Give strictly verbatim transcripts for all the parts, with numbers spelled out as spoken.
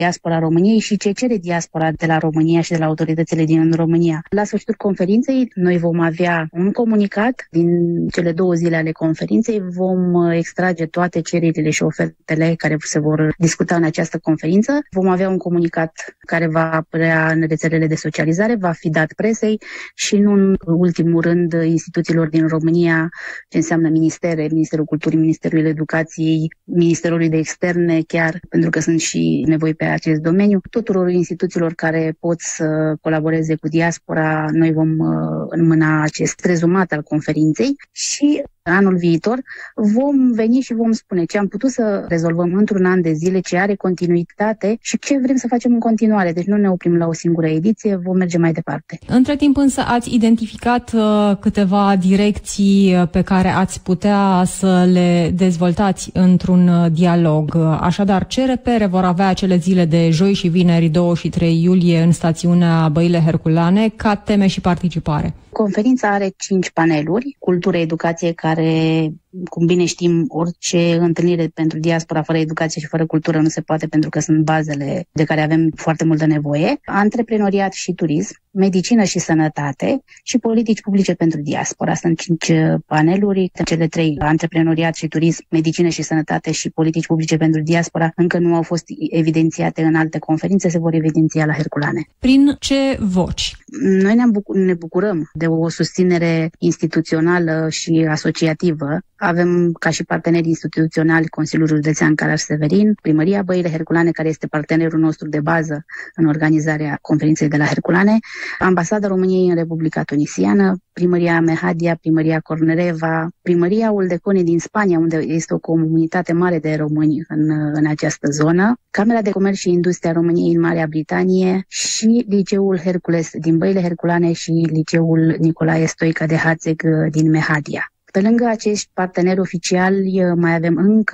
diaspora României și ce cere diaspora de la România și de la autoritățile din România. La sfârșitul conferinței, noi vom avea un comunicat. Din cele două zile ale conferinței vom extrage toate cererile și ofertele care se vor discuta în această conferință. Vom avea un comunicat care va apărea în rețelele de socializare, va fi dat presei și, nu în ultimul rând, instituțiilor din România, ce înseamnă ministere, Ministerul Culturii, Ministerul Educației, Ministerul de Externe, chiar pentru că sunt și nevoi pe acest domeniu. Tuturor instituțiilor care pot să colaboreze cu diaspora, noi vom înmâna acest rezumat al conferinței și anul viitor vom veni și vom spune ce am putut să rezolvăm într-un an de zile, ce are continuitate și ce vrem să facem în continuare. Deci nu ne oprim la o singură ediție, vom merge mai departe. Între timp însă ați identificat uh, câteva direcții pe care ați putea să le dezvoltați într-un uh, dialog. Așadar, ce repere vor avea acele zile de joi și vineri doi și trei iulie în stațiunea Băile Herculane ca teme și participare? Conferința are cinci paneluri: cultură, educație, care, cum bine știm, orice întâlnire pentru diaspora fără educație și fără cultură nu se poate, pentru că sunt bazele de care avem foarte multă nevoie. Antreprenoriat și turism, medicină și sănătate și politici publice pentru diaspora. Sunt cinci paneluri. Cele trei, antreprenoriat și turism, medicină și sănătate și politici publice pentru diaspora, încă nu au fost evidențiate în alte conferințe, se vor evidenția la Herculane. Prin ce voci? Noi ne, bucur- ne bucurăm de o susținere instituțională și asociativă. Avem ca și parteneri instituționali Consiliul Județean Caraș-Severin, Primăria Băile Herculane, care este partenerul nostru de bază în organizarea conferinței de la Herculane, Ambasada României în Republica Tunisiană, Primăria Mehadia, Primăria Cornereva, Primăria Uldecone din Spania, unde este o comunitate mare de români în, în această zonă, Camera de Comerț și Industria României în Marea Britanie și Liceul Hercules din Băile Herculane și Liceul Nicolae Stoica de Hațeg din Mehadia. Pe lângă acești parteneri oficiali, mai avem încă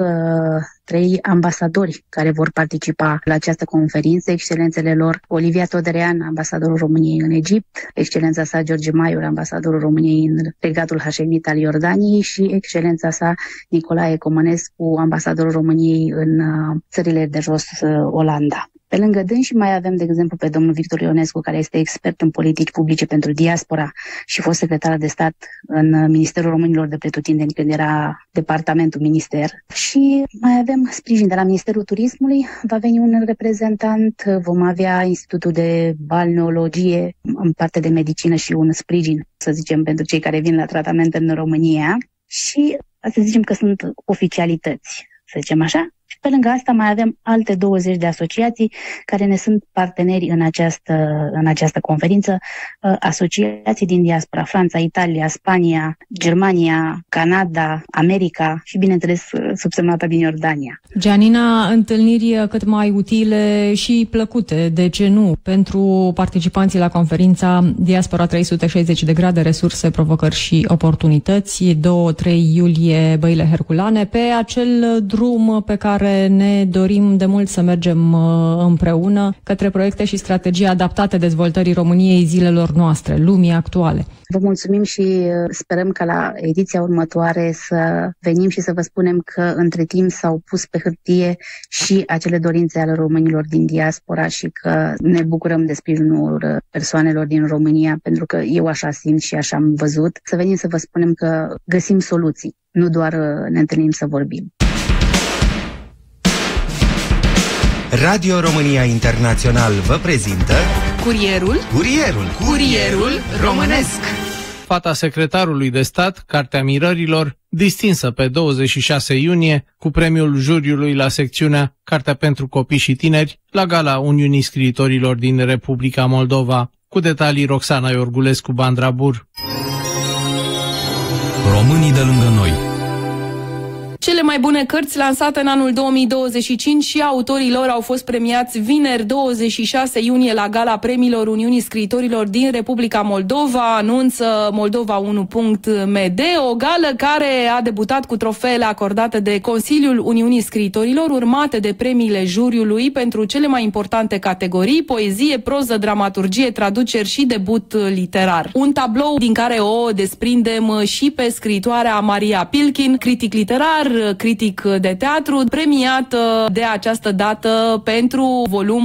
trei ambasadori care vor participa la această conferință, excelențele lor Olivia Toderean, ambasadorul României în Egipt, excelența sa George Maior, ambasadorul României în Regatul Hașemit al Iordaniei și excelența sa Nicolae Comănescu, ambasadorul României în țările de jos, Olanda. Pe lângă dânsi mai avem, de exemplu, pe domnul Victor Ionescu, care este expert în politici publice pentru diaspora și fost secretar de stat în Ministerul Românilor de Pretutindeni, când era departamentul minister. Și mai avem sprijin de la Ministerul Turismului, va veni un reprezentant, vom avea Institutul de Balneologie în parte de medicină și un sprijin, să zicem, pentru cei care vin la tratament în România. Și să zicem că sunt oficialități, să zicem așa. Și pe lângă asta mai avem alte douăzeci de asociații care ne sunt parteneri în această, în această conferință, asociații din diaspora, Franța, Italia, Spania, Germania, Canada, America și, bineînțeles, subsemnata din Iordania. Gianina, întâlniri cât mai utile și plăcute, de ce nu, pentru participanții la conferința Diaspora trei sute șaizeci de grade, resurse, provocări și oportunități, doi trei iulie, Băile Herculane, pe acel drum pe care ne dorim de mult să mergem împreună către proiecte și strategii adaptate dezvoltării României zilelor noastre, lumii actuale. Vă mulțumim și sperăm ca la ediția următoare să venim și să vă spunem că între timp s-au pus pe hârtie și acele dorințe ale românilor din diaspora și că ne bucurăm de sprijinul persoanelor din România, pentru că eu așa simt și așa am văzut. Să venim să vă spunem că găsim soluții, nu doar ne întâlnim să vorbim. Radio România Internațional vă prezintă Curierul Curierul Curierul românesc. Fata secretarului de stat, Cartea Mirărilor, distinsă pe douăzeci și șase iunie cu premiul juriului la secțiunea Cartea pentru copii și tineri la gala Uniunii Scriitorilor din Republica Moldova. Cu detalii Roxana Iorgulescu, Bandrabur. Românii de lângă noi. Cele mai bune cărți lansate în anul două mii douăzeci și cinci și autorii lor au fost premiați vineri douăzeci și șase iunie la gala premiilor Uniunii Scriitorilor din Republica Moldova, anunță Moldova unu punct m d, o gală care a debutat cu trofeele acordate de Consiliul Uniunii Scriitorilor, urmate de premiile juriului pentru cele mai importante categorii: poezie, proză, dramaturgie, traduceri și debut literar. Un tablou din care o desprindem și pe scriitoarea Maria Pilkin, critic literar, critic de teatru, premiată de această dată pentru volum